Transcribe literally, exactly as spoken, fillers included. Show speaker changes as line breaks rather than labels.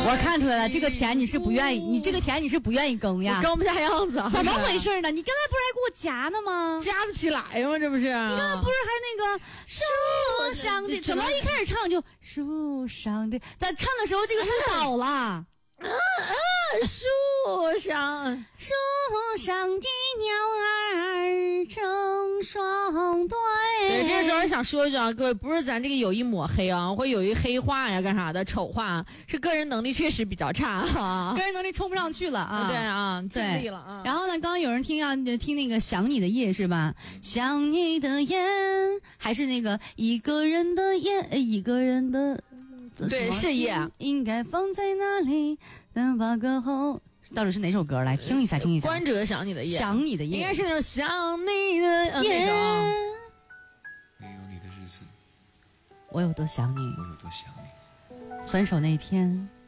我看出来了，这个甜你是不愿意，你这个甜你是不愿意更呀？
更不下样子，
怎么回事呢？你刚才不是还给我夹呢吗？
夹不起来吗？这不是？你
刚才不是还那个树上的？怎么一开始唱就树上的？咱唱的时候这个树倒了。
嗯嗯，树上
树上的鸟儿成双对。
对，这个时候想说一句啊，各位，不是咱这个有意抹黑啊，或有意黑化呀，干啥的丑化，是个人能力确实比较差啊，
个人能力冲不上去了啊。
对啊，尽力了啊。
然后呢，刚刚有人听啊，听那个想你的夜是吧？想你的夜，还是那个一个人的夜，一个人的。
对，是夜，
应该放在哪里？等把歌后，到底是哪首歌？来听一下，听一下。
关喆想你的夜，
想你的夜，
应该是那种想你的夜。
没有你的日子，
我有多想你，
我有多想你。
分手那天，